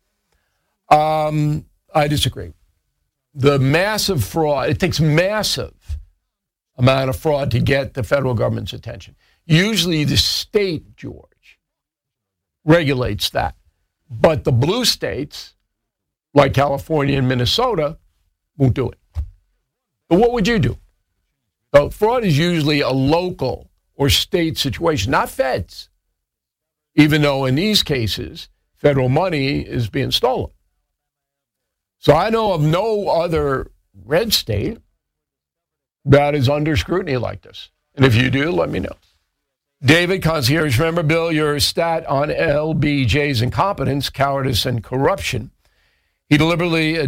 Um, I disagree. The massive fraud, it takes massive amount of fraud to get the federal government's attention. Usually the state, George, regulates that. But the blue states, like California and Minnesota, won't do it. But what would you do? So fraud is usually a local or state situation, not feds, even though in these cases, federal money is being stolen. So I know of no other red state that is under scrutiny like this. And if you do, let me know. David, concierge member, Bill, your stat on L B J's incompetence, cowardice, and corruption. He deliberately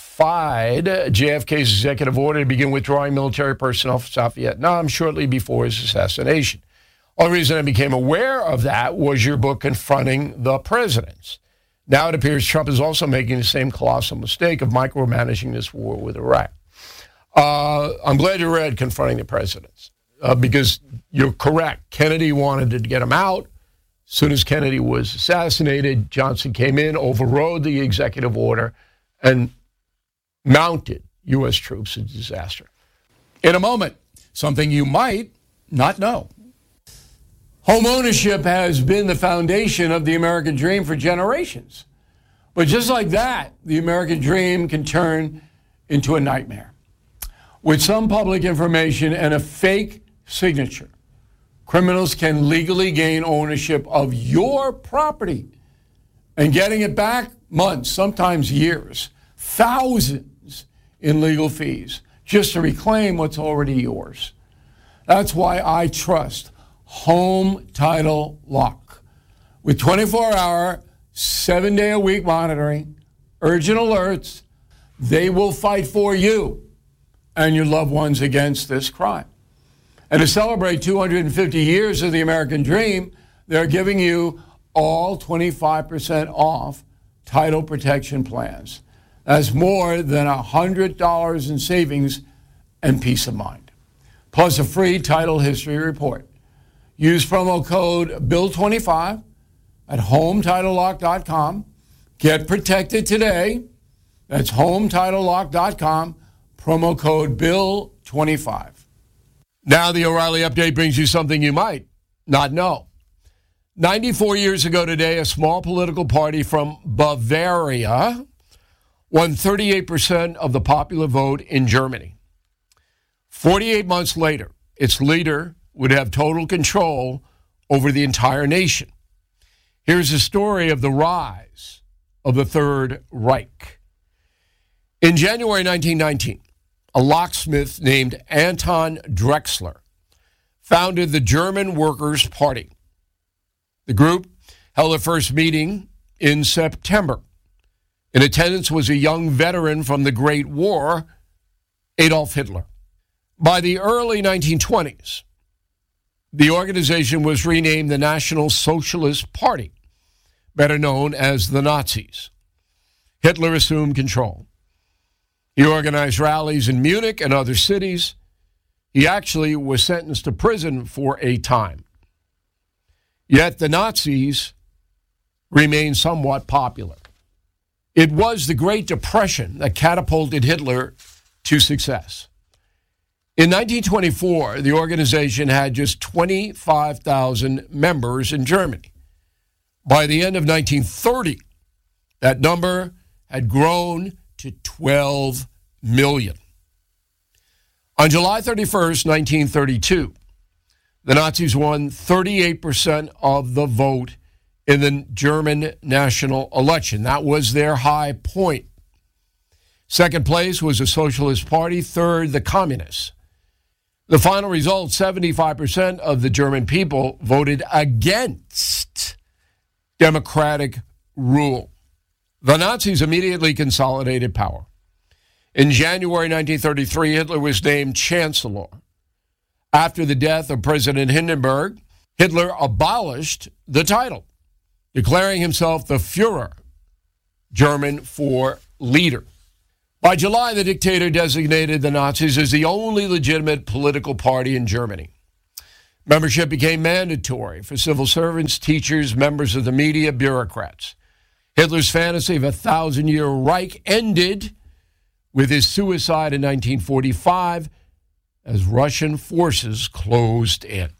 defied J F K's executive order to begin withdrawing military personnel from South Vietnam shortly before his assassination. Only reason I became aware of that was your book, Confronting the Presidents. Now it appears Trump is also making the same colossal mistake of micromanaging this war with Iraq. Uh, I'm glad you read Confronting the Presidents, uh, because you're correct. Kennedy wanted to get him out. As soon as Kennedy was assassinated, Johnson came in, overrode the executive order, and mounted U S troops in disaster. In a moment, something you might not know. Home ownership has been the foundation of the American dream for generations. But just like that, the American dream can turn into a nightmare. With some public information and a fake signature, criminals can legally gain ownership of your property, and getting it back months, sometimes years, thousands in legal fees just to reclaim what's already yours. That's why I trust Home Title Lock. With twenty-four hour, seven day a week monitoring, urgent alerts, they will fight for you and your loved ones against this crime. And to celebrate two hundred fifty years of the American dream, they're giving you all twenty-five percent off title protection plans. That's more than one hundred dollars in savings and peace of mind. Plus a free title history report. Use promo code Bill twenty-five at home title lock dot com. Get protected today. That's home title lock dot com. Promo code Bill twenty-five. Now the O'Reilly Update brings you something you might not know. ninety-four years ago today, a small political party from Bavaria won thirty-eight percent of the popular vote in Germany. forty-eight months later, its leader would have total control over the entire nation. Here's the story of the rise of the Third Reich. In January nineteen nineteen, a locksmith named Anton Drexler founded the German Workers' Party. The group held their first meeting in September. In attendance was a young veteran from the Great War, Adolf Hitler. By the early nineteen twenties, the organization was renamed the National Socialist Party, better known as the Nazis. Hitler assumed control. He organized rallies in Munich and other cities. He actually was sentenced to prison for a time. Yet the Nazis remained somewhat popular. It was the Great Depression that catapulted Hitler to success. In nineteen twenty-four, the organization had just twenty-five thousand members in Germany. By the end of nineteen thirty, that number had grown to twelve million. On July thirty-first, nineteen thirty-two, the Nazis won thirty-eight percent of the vote in the German national election. That was their high point. Second place was the Socialist Party. Third, the Communists. The final result, seventy-five percent of the German people voted against democratic rule. The Nazis immediately consolidated power. In January nineteen thirty-three, Hitler was named chancellor. After the death of President Hindenburg, Hitler abolished the title, declaring himself the Führer, German for leader. By July, the dictator designated the Nazis as the only legitimate political party in Germany. Membership became mandatory for civil servants, teachers, members of the media, bureaucrats. Hitler's fantasy of a thousand-year Reich ended with his suicide in nineteen forty-five as Russian forces closed in.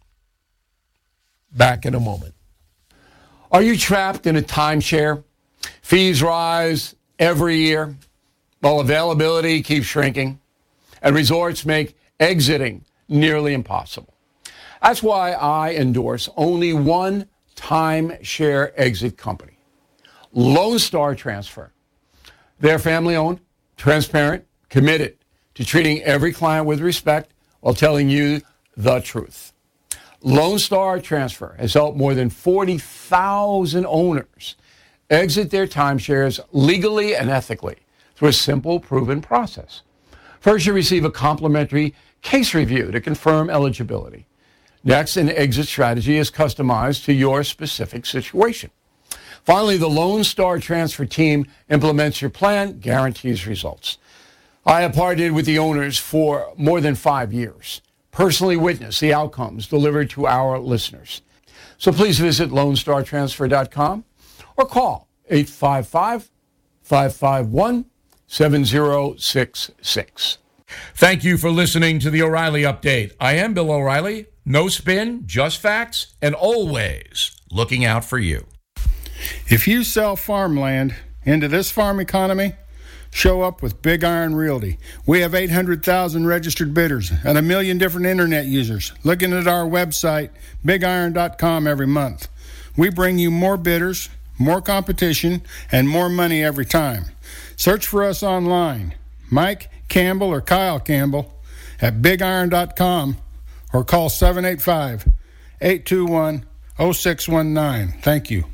Back in a moment. Are you trapped in a timeshare? Fees rise every year while availability keeps shrinking, and resorts make exiting nearly impossible. That's why I endorse only one timeshare exit company, Lone Star Transfer. They're family-owned, transparent, committed to treating every client with respect while telling you the truth. Lone Star Transfer has helped more than forty thousand owners exit their timeshares legally and ethically through a simple, proven process. First, you receive a complimentary case review to confirm eligibility. Next, an exit strategy is customized to your specific situation. Finally, the Lone Star Transfer team implements your plan, guarantees results. I have partnered with the owners for more than five years, personally witnessed the outcomes delivered to our listeners. So please visit lone star transfer dot com or call eight five five, five five one, seven zero six six. Thank you for listening to the O'Reilly Update. I am Bill O'Reilly. No spin, just facts, and always looking out for you. If you sell farmland into this farm economy, show up with Big Iron Realty. We have eight hundred thousand registered bidders and a million different internet users looking at our website, big iron dot com, every month. We bring you more bidders, more competition, and more money every time. Search for us online, Mike Campbell or Kyle Campbell at big iron dot com, or call seven eight five, eight two one, zero six one nine. Thank you.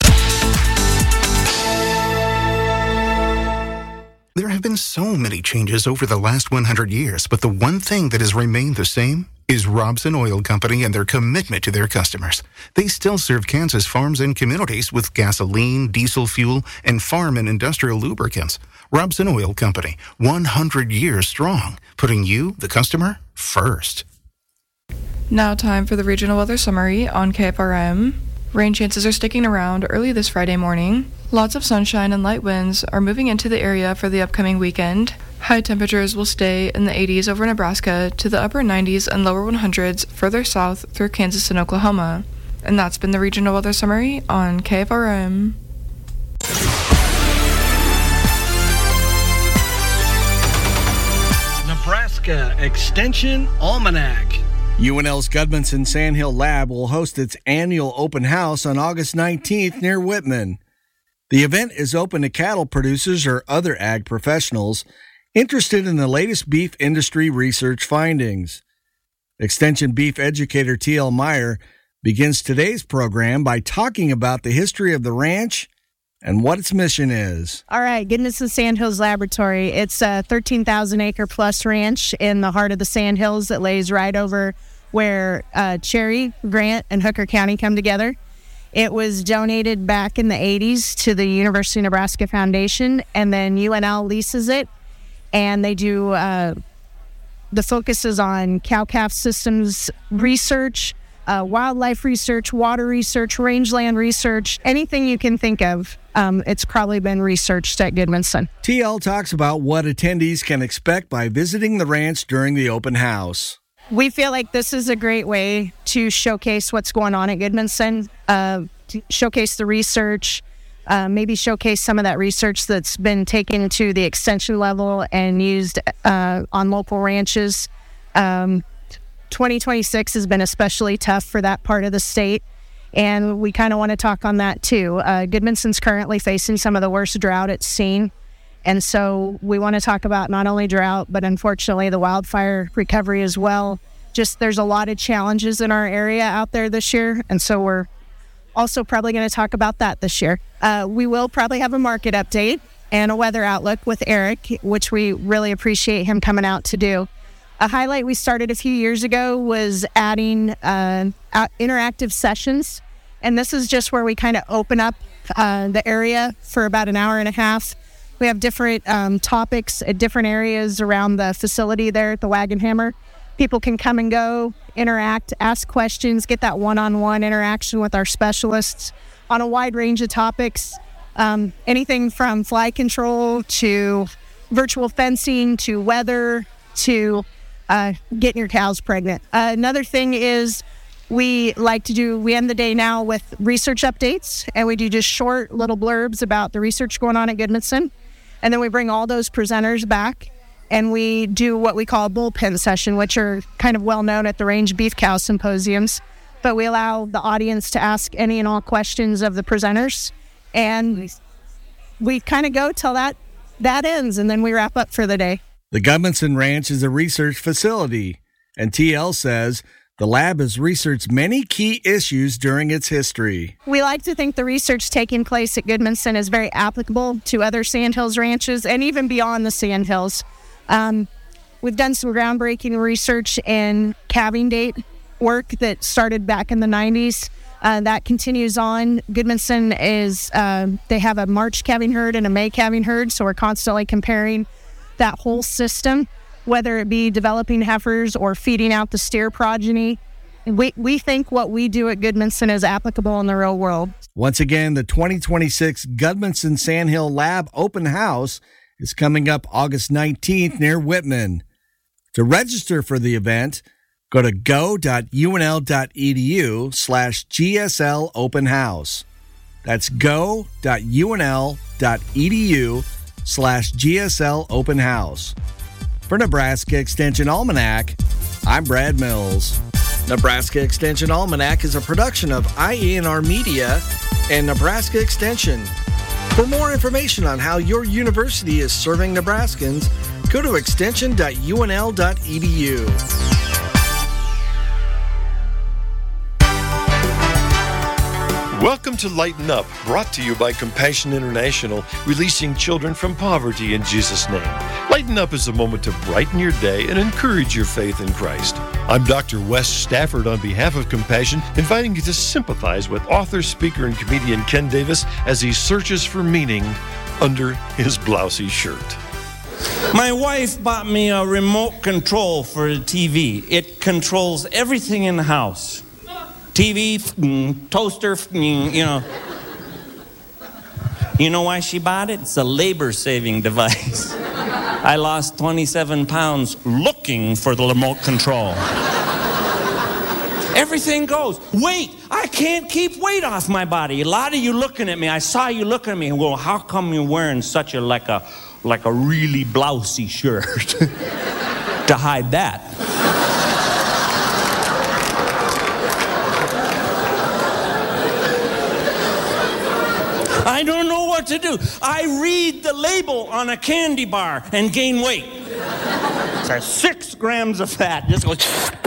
There have been so many changes over the last one hundred years, but the one thing that has remained the same is Robson Oil Company and their commitment to their customers. They still serve Kansas farms and communities with gasoline, diesel fuel, and farm and industrial lubricants. Robson Oil Company, one hundred years strong, putting you, the customer, first. Now time for the regional weather summary on K F R M. Rain chances are sticking around early this Friday morning. Lots of sunshine and light winds are moving into the area for the upcoming weekend. High temperatures will stay in the eighties over Nebraska to the upper nineties and lower hundreds further south through Kansas and Oklahoma. And that's been the regional weather summary on K F R M. Nebraska Extension Almanac. U N L's Gudmundsson Sandhill Lab will host its annual open house on August nineteenth near Whitman. The event is open to cattle producers or other ag professionals interested in the latest beef industry research findings. Extension beef educator T L Meyer begins today's program by talking about the history of the ranch and what its mission is. All right, Gudmundsson Sandhills Laboratory. It's a thirteen thousand acre plus ranch in the heart of the Sandhills that lays right over where uh, Cherry, Grant, and Hooker County come together. It was donated back in the eighties to the University of Nebraska Foundation, and then U N L leases it, and they do, uh, the focus is on cow-calf systems research, uh, wildlife research, water research, rangeland research, anything you can think of. Um, it's probably been researched at Gudmundsson. T L talks about what attendees can expect by visiting the ranch during the open house. We feel like this is a great way to showcase what's going on at Gudmundsson, uh, to showcase the research, uh, maybe showcase some of that research that's been taken to the extension level and used uh, on local ranches. Um, twenty twenty-six has been especially tough for that part of the state, and we kind of want to talk on that too. Uh, Gudmundsson's currently facing some of the worst drought it's seen. And so we want to talk about not only drought, but unfortunately the wildfire recovery as well. Just there's a lot of challenges in our area out there this year. And so we're also probably going to talk about that this year. Uh, we will probably have a market update and a weather outlook with Eric, which we really appreciate him coming out to do. A highlight we started a few years ago was adding uh, interactive sessions. And this is just where we kind of open up uh, the area for about an hour and a half. We have different um, topics at different areas around the facility there at the Wagon Hammer. People can come and go, interact, ask questions, get that one-on-one interaction with our specialists on a wide range of topics. Um, anything from fly control to virtual fencing to weather to uh, getting your cows pregnant. Uh, another thing is we like to do, we end the day now with research updates, and we do just short little blurbs about the research going on at Goodmanson. And then we bring all those presenters back, and we do what we call a bullpen session, which are kind of well known at the range beef cow symposiums. But we allow the audience to ask any and all questions of the presenters. And we kind of go till that, that ends, and then we wrap up for the day. The Goodmanson Ranch is a research facility, and T L says the lab has researched many key issues during its history. We like to think the research taking place at Goodmanson is very applicable to other Sandhills ranches and even beyond the Sandhills. Um, we've done some groundbreaking research in calving date work that started back in the nineties. Uh, that continues on. Goodmanson is, uh, they have a March calving herd and a May calving herd, so we're constantly comparing that whole system, whether it be developing heifers or feeding out the steer progeny. We, we think what we do at Goodmanson is applicable in the real world. Once again, the twenty twenty-six Goodmanson Sandhill Lab Open House is coming up August nineteenth near Whitman. To register for the event, go to go.unl.edu slash GSL Open House. That's go.unl.edu slash GSL Open House. For Nebraska Extension Almanac, I'm Brad Mills. Nebraska Extension Almanac is a production of I E N R Media and Nebraska Extension. For more information on how your university is serving Nebraskans, go to extension dot U N L dot E D U. Welcome to Lighten Up, brought to you by Compassion International, releasing children from poverty in Jesus' name. Lighten Up is a moment to brighten your day and encourage your faith in Christ. I'm Doctor Wes Stafford on behalf of Compassion, inviting you to sympathize with author, speaker, and comedian Ken Davis as he searches for meaning under his blousy shirt. My wife bought me a remote control for the T V. It controls everything in the house. T V, toaster, you know. You know why she bought it? It's a labor-saving device. I lost twenty-seven pounds looking for the remote control. Everything goes. Weight. I can't keep weight off my body. A lot of you looking at me. I saw you looking at me. Well, how come you're wearing such a like a like a really blousy shirt to hide that? I don't know what to do. I read the label on a candy bar and gain weight. It's six grams of fat. Just goes.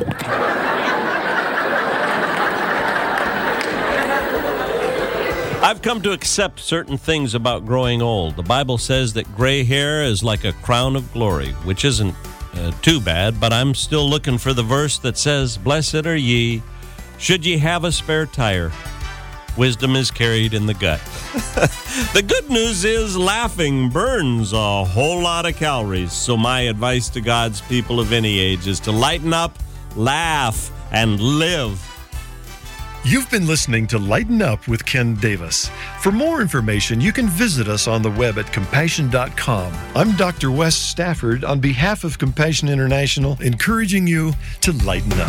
I've come to accept certain things about growing old. The Bible says that gray hair is like a crown of glory, which isn't uh, too bad, but I'm still looking for the verse that says, "Blessed are ye, should ye have a spare tire. Wisdom is carried in the gut." The good news is laughing burns a whole lot of calories. So my advice to God's people of any age is to lighten up, laugh, and live. You've been listening to Lighten Up with Ken Davis. For more information, you can visit us on the web at compassion dot com. I'm Doctor Wes Stafford on behalf of Compassion International, encouraging you to lighten up.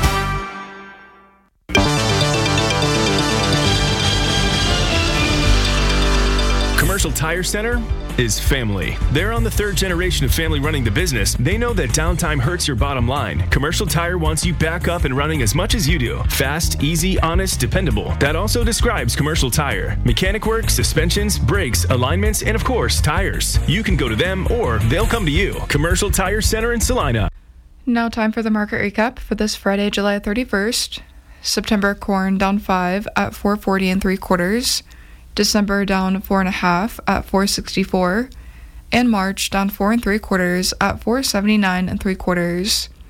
Commercial Tire Center is family. They're on the third generation of family running the business. They know that downtime hurts your bottom line. Commercial Tire wants you back up and running as much as you do. Fast, easy, honest, dependable. That also describes Commercial Tire. Mechanic work, suspensions, brakes, alignments, and of course, tires. You can go to them or they'll come to you. Commercial Tire Center in Salina. Now time for the market recap for this Friday, July thirty-first. September corn down five at four forty and three quarters. December down four and a half at four sixty-four, and March down four and three quarters at four seventy-nine and three quarters.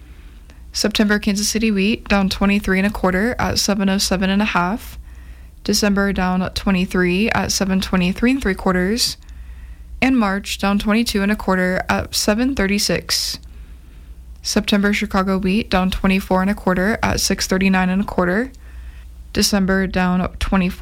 September Kansas City wheat down twenty-three and a quarter at seven oh seven and a half. December down twenty-three at seven twenty-three and three quarters. And March down twenty-two and a quarter at seven thirty-six. September Chicago wheat down twenty-four and a quarter at six thirty-nine and a quarter. December down twenty-four